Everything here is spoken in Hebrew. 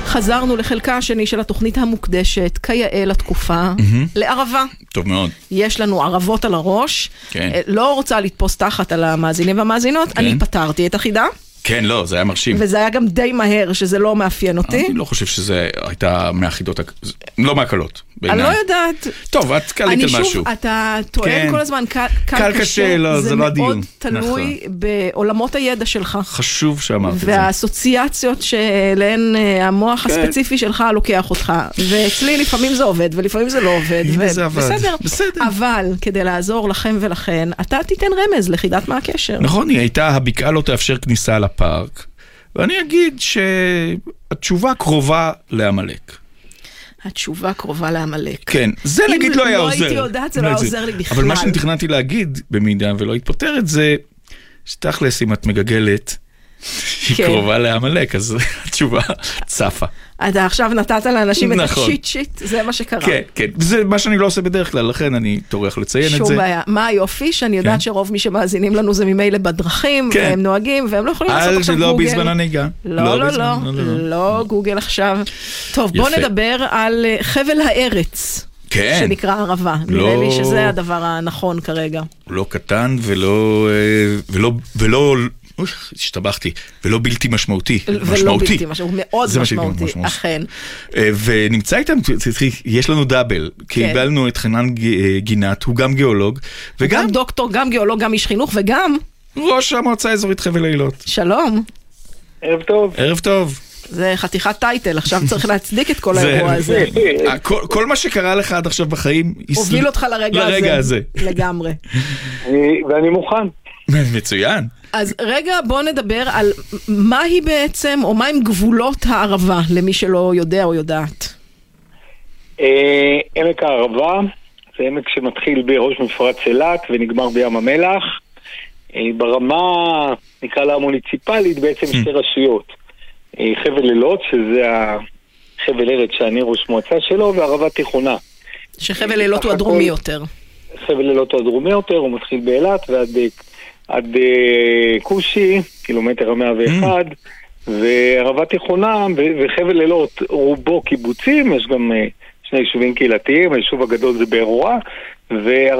חזרנו לחלקה השני של התוכנית המוקדשת, כיאה לתקופה, לערבה. טוב מאוד. יש לנו ערבות על הראש. כן. לא רוצה לתפוס תחת על המאזינים והמאזינות. כן. אני פתרתי את החידה. כן, לא, זה היה מרשים. וזה היה גם די מהר, שזה לא מאפיין אותי. אני לא חושב שזה הייתה מהחידות, לא מהקלות. אני לא יודעת. טוב, את קלית על משהו. שוב, אתה טוען כל הזמן, קל קשה, זה לא הדיון. זה מאוד תלוי בעולמות הידע שלך. חשוב שאמרת את זה. והאסוציאציות שאליהן המוח הספציפי שלך לוקח אותך. ואצלי לפעמים זה עובד, ולפעמים זה לא עובד. זה עבד. בסדר. אבל כדי לעזור לכם ולכן, אתה תיתן רמז לחידת מה הקשר. נכון, היא הייתה, הבקעה לא תאפשר כניסה לפארק. ואני אגיד שהתשובה קרובה לעמלק. התשובה קרובה לעמלק. כן, זה נגיד לא היה עוזר. אם לא הייתי יודעת, זה לא היה עוזר לי בכלל. אבל מה שאני תכננתי להגיד, במידה ולא התפטר את זה, שתכלס אם את מגגלת, היא קרובה לעמלק, אז התשובה צפה. אתה עכשיו נתת לאנשים את השיט, זה מה שקרה. כן, כן, זה מה שאני לא עושה בדרך כלל, לכן אני טורח לציין את זה. שום בעיה. מה היופי? שאני יודעת שרוב מי שמאזינים לנו זה ממילא בדרכים, והם נוהגים, והם לא יכולים לעשות עכשיו גוגל. לא בזמן הנהיגה. לא גוגל עכשיו. טוב, בוא נדבר על חבל הארץ. כן. שנקרא ערבה. נראה לי שזה הדבר הנכון כרגע. לא קטן ולא השתבחתי, ולא בלתי משמעותי. ולא בלתי משמעותי, מאוד משמעותי, אכן. ונמצא איתם, יש לנו דאבל, קיבלנו את חנן גינת, הוא גם גיאולוג, וגם דוקטור, גם גיאולוג, גם איש חינוך, וגם ראש המועצה האזורית חבל אילות. שלום. ערב טוב. ערב טוב. זה חתיכת טייטל, עכשיו צריך להצדיק את כל האירוע הזה. כל מה שקרה לך עד עכשיו בחיים הוביל אותך לרגע הזה. לגמרי. ואני מוכן. מצוין. אז רגע, בוא נדבר על מה היא בעצם, או מה הם גבולות הערבה, למי שלא יודע או יודעת. עמק הערבה, זה עמק שמתחיל בראש מפרץ אילת ונגמר בים המלח. ברמה, נקרא לה המוניציפלית, בעצם שתי רשויות. חבל אילות, שזה החבל ארץ שאני ראש מועצה שלו, וערבה תיכונה. שחבל אילות הוא הדרומי יותר. חבל אילות הוא הדרומי יותר, הוא מתחיל באילת ועד קושי, קילומטר 101, וערבה תיכונה, וחבל אילות רובו קיבוצים, יש גם שני יישובים קהילתיים, היישוב הגדול זה באירוע,